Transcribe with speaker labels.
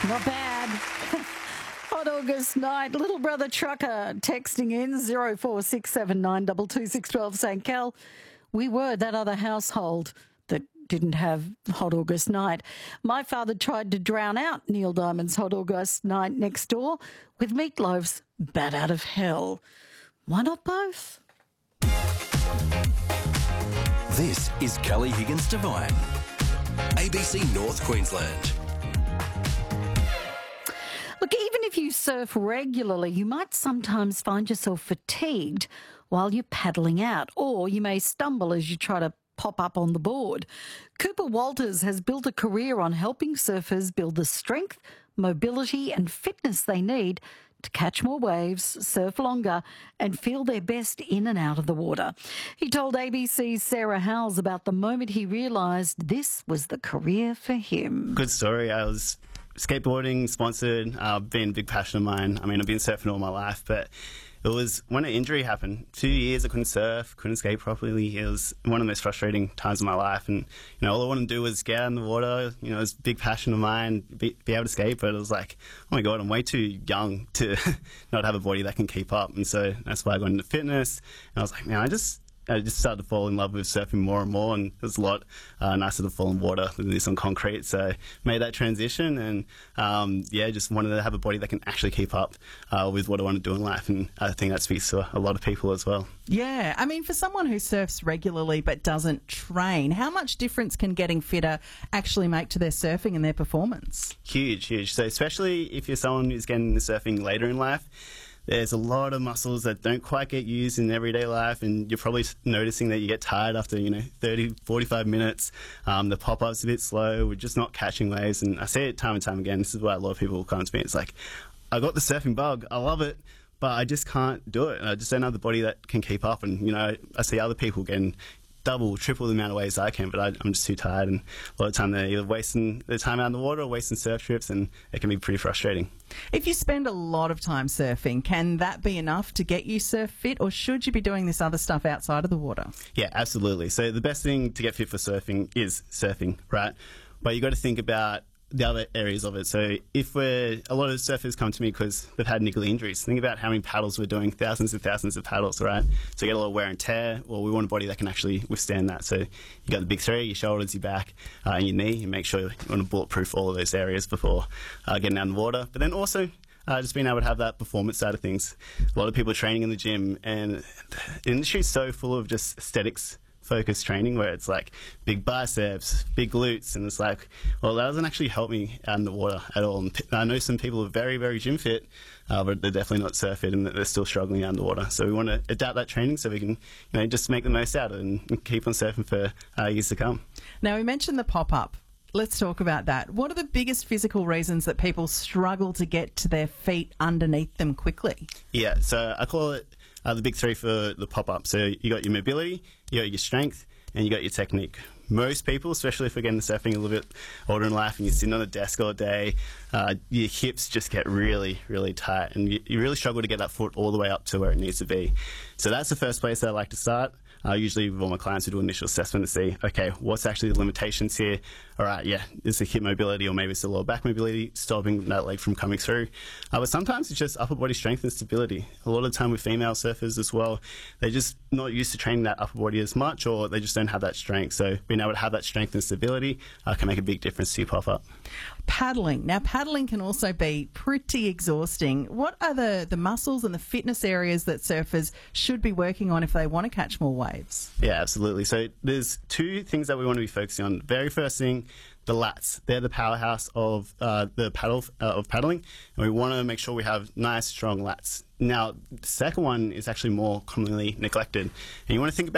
Speaker 1: Not bad. Hot August night. Little brother trucker texting in 0467922612 saying, Cal, we were that other household that didn't have Hot August night. My father tried to drown out Neil Diamond's Hot August night next door with Meatloaf's Bat Out of Hell. Why not both?
Speaker 2: This is Kelly Higgins Devine, ABC North Queensland.
Speaker 1: Look, even if you surf regularly, you might sometimes find yourself fatigued while you're paddling out, or you may stumble as you try to pop up on the board. Cooper Walters has built a career on helping surfers build the strength, mobility and fitness they need to catch more waves, surf longer and feel their best in and out of the water. He told ABC's Sarah Howells about the moment he realised this was the career for him.
Speaker 3: Good story. I was skateboarding, sponsored, been a big passion of mine. I mean, I've been surfing all my life, but it was when an injury happened. 2 years I couldn't surf, couldn't skate properly. It was one of the most frustrating times of my life. And, all I wanted to do was get out in the water. It was a big passion of mine, be able to skate. But it was like, oh my God, I'm way too young to not have a body that can keep up. And so that's why I got into fitness. And I was like, man, I just started to fall in love with surfing more and more, and it was a lot nicer to fall in water than this on concrete. So made that transition and, just wanted to have a body that can actually keep up with what I want to do in life. And I think that speaks to a lot of people as well.
Speaker 4: Yeah, I mean, for someone who surfs regularly but doesn't train, how much difference can getting fitter actually make to their surfing and their performance?
Speaker 3: Huge. So especially if you're someone who's getting into surfing later in life, there's a lot of muscles that don't quite get used in everyday life, and you're probably noticing that you get tired after, 30, 45 minutes. The pop-up's a bit slow. We're just not catching waves, and I see it time and time again. This is why a lot of people come to me. It's like, I got the surfing bug. I love it, but I just can't do it. I just don't have the body that can keep up, and, I see other people getting double, triple the amount of waves I can, but I'm just too tired, and a lot of the time they're either wasting their time out in the water or wasting surf trips, and it can be pretty frustrating.
Speaker 4: If you spend a lot of time surfing, can that be enough to get you surf fit, or should you be doing this other stuff outside of the water?
Speaker 3: Yeah, absolutely. So the best thing to get fit for surfing is surfing, right? But you got to think about the other areas of it. So if a lot of surfers come to me because they've had niggly injuries. Think about how many paddles we're doing, thousands and thousands of paddles, right? So you get a lot of wear and tear. Well, we want a body that can actually withstand that. So you got the big three: your shoulders, your back, and your knee. And make sure you want to bulletproof all of those areas before getting out in the water. But then also just being able to have that performance side of things. A lot of people are training in the gym, and the industry is so full of just aesthetics focused training where it's like big biceps, big glutes, and it's like, well, that doesn't actually help me out in the water at all. And I know some people are very, very gym fit, but they're definitely not surf fit, and they're still struggling out in the water. So we want to adapt that training so we can, just make the most out of it and keep on surfing for years to come.
Speaker 4: Now, we mentioned the pop-up. Let's talk about that. What are the biggest physical reasons that people struggle to get to their feet underneath them quickly?
Speaker 3: Yeah, so I call it the big three for the pop-up. So you got your mobility, you got your strength, and you got your technique. Most people, especially if we're getting to surfing a little bit older in life and you're sitting on a desk all day, your hips just get really, really tight, and you really struggle to get that foot all the way up to where it needs to be. So that's the first place that I like to start. Usually with all my clients, we do an initial assessment to see, okay, what's actually the limitations here? All right, yeah, it's the hip mobility, or maybe it's the lower back mobility, stopping that leg from coming through. But sometimes it's just upper body strength and stability. A lot of the time with female surfers as well, they're just not used to training that upper body as much, or they just don't have that strength. So being able to have that strength and stability can make a big difference to your pop-up.
Speaker 4: Paddling. Now, paddling can also be pretty exhausting. What are the muscles and the fitness areas that surfers should be working on if they want to catch more waves?
Speaker 3: Yeah, absolutely. So there's two things that we want to be focusing on. Very first thing, the lats. They're the powerhouse of paddling, and we want to make sure we have nice, strong lats. Now, the second one is actually more commonly neglected, and you want to think about